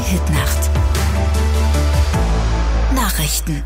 Hitnacht. Nachrichten.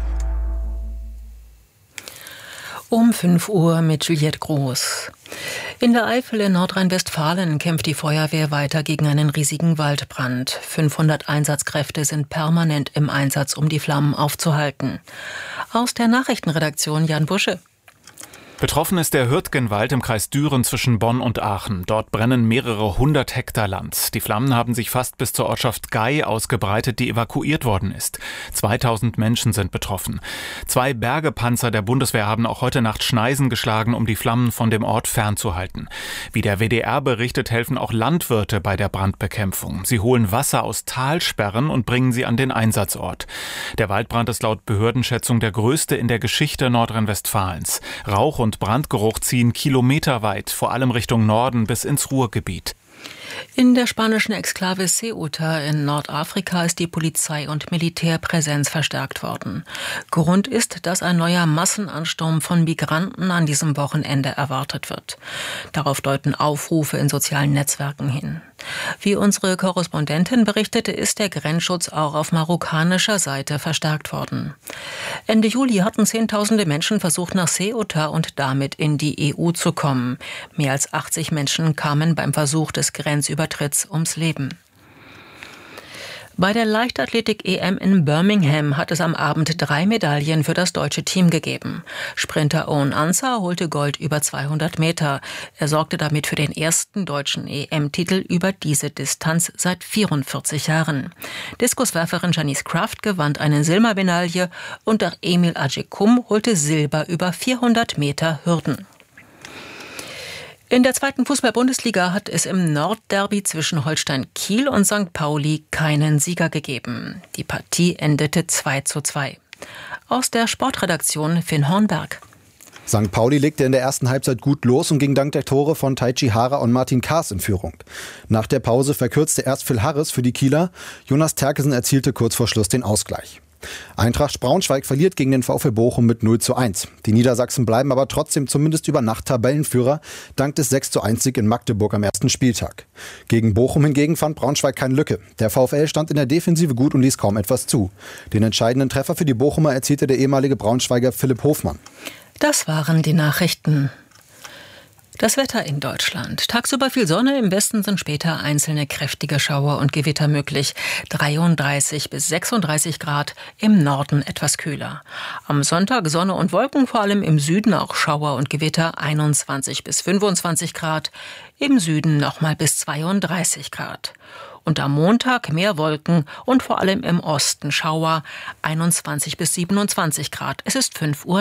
Um 5 Uhr mit Juliette Groß. In der Eifel in Nordrhein-Westfalen kämpft die Feuerwehr weiter gegen einen riesigen Waldbrand. 500 Einsatzkräfte sind permanent im Einsatz, um die Flammen aufzuhalten. Aus der Nachrichtenredaktion Jan Busche. Betroffen ist der Hürtgenwald im Kreis Düren zwischen Bonn und Aachen. Dort brennen mehrere 100 Hektar Land. Die Flammen haben sich fast bis zur Ortschaft Gei ausgebreitet, die evakuiert worden ist. 2000 Menschen sind betroffen. 2 Bergepanzer der Bundeswehr haben auch heute Nacht Schneisen geschlagen, um die Flammen von dem Ort fernzuhalten. Wie der WDR berichtet, helfen auch Landwirte bei der Brandbekämpfung. Sie holen Wasser aus Talsperren und bringen sie an den Einsatzort. Der Waldbrand ist laut Behördenschätzung der größte in der Geschichte Nordrhein-Westfalens. Rauch und Brandgeruch ziehen kilometerweit, vor allem Richtung Norden bis ins Ruhrgebiet. In der spanischen Exklave Ceuta in Nordafrika ist die Polizei- und Militärpräsenz verstärkt worden. Grund ist, dass ein neuer Massenansturm von Migranten an diesem Wochenende erwartet wird. Darauf deuten Aufrufe in sozialen Netzwerken hin. Wie unsere Korrespondentin berichtete, ist der Grenzschutz auch auf marokkanischer Seite verstärkt worden. Ende Juli hatten Zehntausende Menschen versucht, nach Ceuta und damit in die EU zu kommen. Mehr als 80 Menschen kamen beim Versuch des Grenzübertritts ums Leben. Bei der Leichtathletik-EM in Birmingham hat es am Abend 3 Medaillen für das deutsche Team gegeben. Sprinter Owen Ansah holte Gold über 200 Meter. Er sorgte damit für den ersten deutschen EM-Titel über diese Distanz seit 44 Jahren. Diskuswerferin Janice Kraft gewann eine Silbermedaille und auch Emil Ajekum holte Silber über 400 Meter Hürden. In der 2. Fußball-Bundesliga hat es im Nordderby zwischen Holstein Kiel und St. Pauli keinen Sieger gegeben. Die Partie endete 2:2. Aus der Sportredaktion Finn Hornberg. St. Pauli legte in der ersten Halbzeit gut los und ging dank der Tore von Taichi Hara und Martin Kaas in Führung. Nach der Pause verkürzte erst Phil Harris für die Kieler. Jonas Terkesen erzielte kurz vor Schluss den Ausgleich. Eintracht Braunschweig verliert gegen den VfL Bochum mit 0:1. Die Niedersachsen bleiben aber trotzdem zumindest über Nacht Tabellenführer, dank des 6:1 in Magdeburg am ersten Spieltag. Gegen Bochum hingegen fand Braunschweig keine Lücke. Der VfL stand in der Defensive gut und ließ kaum etwas zu. Den entscheidenden Treffer für die Bochumer erzielte der ehemalige Braunschweiger Philipp Hofmann. Das waren die Nachrichten. Das Wetter in Deutschland. Tagsüber viel Sonne, im Westen sind später einzelne kräftige Schauer und Gewitter möglich. 33 bis 36 Grad, im Norden etwas kühler. Am Sonntag Sonne und Wolken, vor allem im Süden auch Schauer und Gewitter, 21 bis 25 Grad. Im Süden nochmal bis 32 Grad. Und am Montag mehr Wolken und vor allem im Osten Schauer, 21 bis 27 Grad. Es ist 5:03 Uhr.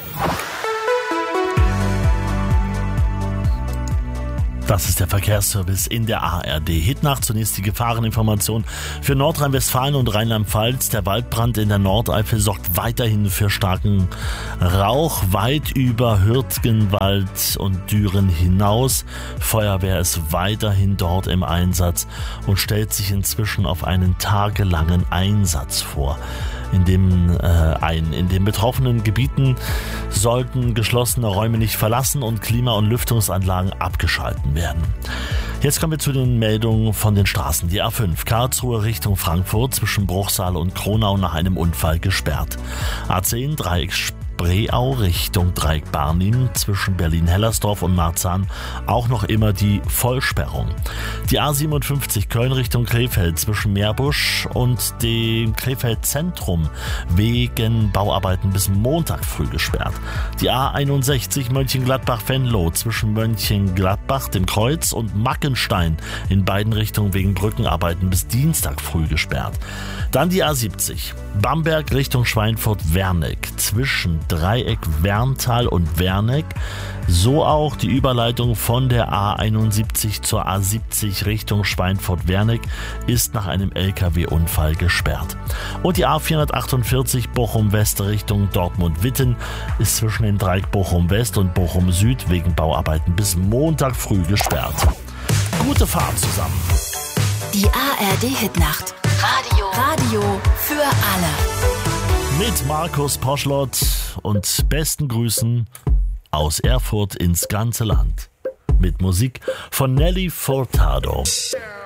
Das ist der Verkehrsservice in der ARD Hitnacht. Zunächst die Gefahreninformation für Nordrhein-Westfalen und Rheinland-Pfalz. Der Waldbrand in der Nordeifel sorgt weiterhin für starken Rauch, weit über Hürtgenwald und Düren hinaus. Feuerwehr ist weiterhin dort im Einsatz und stellt sich inzwischen auf einen tagelangen Einsatz vor. In den betroffenen Gebieten sollten geschlossene Räume nicht verlassen und Klima- und Lüftungsanlagen abgeschalten werden. Jetzt kommen wir zu den Meldungen von den Straßen. Die A5 Karlsruhe Richtung Frankfurt zwischen Bruchsal und Kronau nach einem Unfall gesperrt. A10 Dreieck Spreeau Richtung Dreieck Barnim zwischen Berlin-Hellersdorf und Marzahn auch noch immer die Vollsperrung. Die A57 Köln Richtung Krefeld zwischen Meerbusch und dem Krefeld Zentrum wegen Bauarbeiten bis Montag früh gesperrt. Die A61 Mönchengladbach-Venlo zwischen Mönchengladbach, dem Kreuz und Mackenstein in beiden Richtungen wegen Brückenarbeiten bis Dienstag früh gesperrt. Dann die A70 Bamberg Richtung Schweinfurt-Werneck zwischen Dreieck Werntal und Werneck, so auch die Überleitung von der A71 zur A70 Richtung Schweinfurt-Werneck ist nach einem LKW-Unfall gesperrt. Und die A448 Bochum-West Richtung Dortmund-Witten ist zwischen den Dreieck Bochum-West und Bochum-Süd wegen Bauarbeiten bis Montag früh gesperrt. Gute Fahrt zusammen. Die ARD-Hitnacht. Radio für alle. Mit Markus Poschlott und besten Grüßen aus Erfurt ins ganze Land. Mit Musik von Nelly Furtado.